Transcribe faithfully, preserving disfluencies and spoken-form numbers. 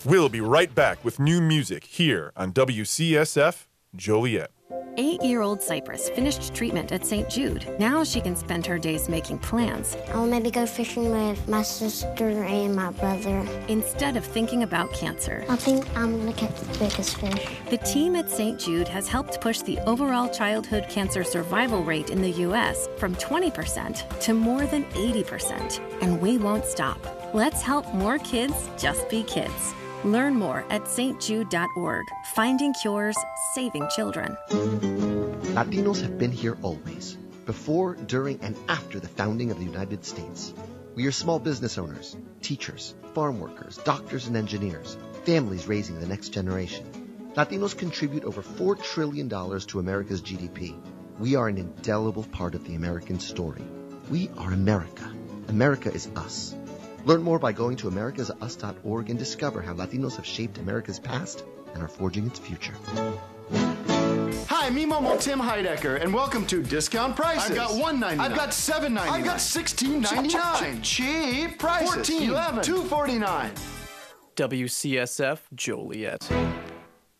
We'll be right back with new music here on W C S F Joliet. Eight-year-old Cypress finished treatment at Saint Jude. Now she can spend her days making plans. I'll maybe go fishing with my sister and my brother. Instead of thinking about cancer. I think I'm going to catch the biggest fish. The team at Saint Jude has helped push the overall childhood cancer survival rate in the U S from twenty percent to more than eighty percent. And we won't stop. Let's help more kids just be kids. Learn more at S T Jude dot org. Finding cures, saving children. Latinos have been here always, before, during, and after the founding of the United States. We are small business owners, teachers, farm workers, doctors and engineers, families raising the next generation. Latinos contribute over four trillion dollars to America's G D P. We are an indelible part of the American story. We are America. America is us. Learn more by going to americas us dot org and discover how Latinos have shaped America's past and are forging its future. Hi, me Momo Tim Heidecker, and welcome to Discount Prices. I've got one ninety-nine. I've got seven ninety-nine. I've got sixteen ninety-nine. Cheap prices. fourteen. eleven. two forty-nine. W C S F Joliet.